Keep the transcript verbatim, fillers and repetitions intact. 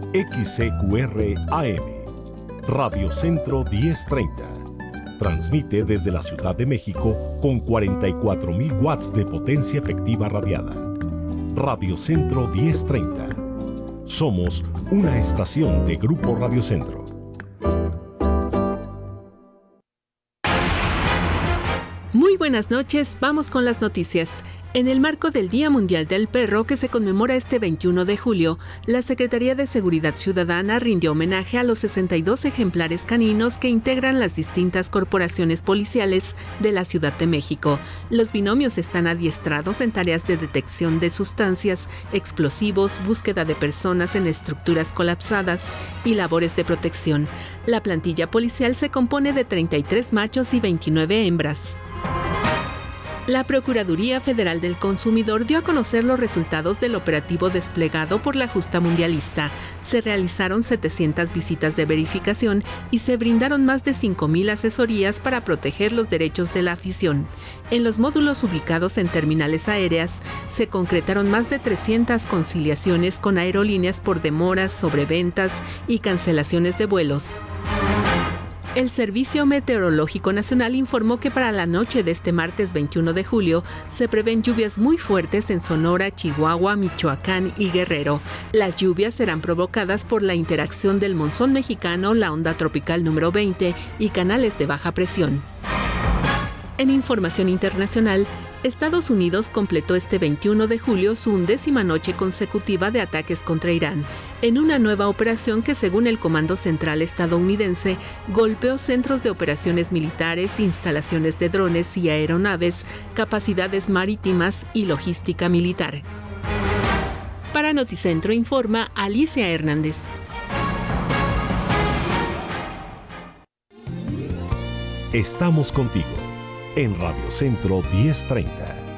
X C Q R A M, Radio Centro diez treinta. Transmite desde la Ciudad de México con cuarenta y cuatro mil watts de potencia efectiva radiada. Radio Centro diez treinta. Somos una estación de Grupo Radio Centro. Muy buenas noches, vamos con las noticias. En el marco del Día Mundial del Perro, que se conmemora este veintiuno de julio, la Secretaría de Seguridad Ciudadana rindió homenaje a los sesenta y dos ejemplares caninos que integran las distintas corporaciones policiales de la Ciudad de México. Los binomios están adiestrados en tareas de detección de sustancias, explosivos, búsqueda de personas en estructuras colapsadas y labores de protección. La plantilla policial se compone de treinta y tres machos y veintinueve hembras. La Procuraduría Federal del Consumidor dio a conocer los resultados del operativo desplegado por la Justa Mundialista. Se realizaron setecientas visitas de verificación y se brindaron más de cinco mil asesorías para proteger los derechos de la afición. En los módulos ubicados en terminales aéreas, se concretaron más de trescientas conciliaciones con aerolíneas por demoras, sobreventas y cancelaciones de vuelos. El Servicio Meteorológico Nacional informó que para la noche de este martes veintiuno de julio se prevén lluvias muy fuertes en Sonora, Chihuahua, Michoacán y Guerrero. Las lluvias serán provocadas por la interacción del monzón mexicano, la onda tropical número veinte y canales de baja presión. En información internacional, Estados Unidos completó este veintiuno de julio su undécima noche consecutiva de ataques contra Irán, en una nueva operación que, según el Comando Central estadounidense, golpeó centros de operaciones militares, instalaciones de drones y aeronaves, capacidades marítimas y logística militar. Para Noticentro informa Alicia Hernández. Estamos contigo en Radio Centro diez treinta.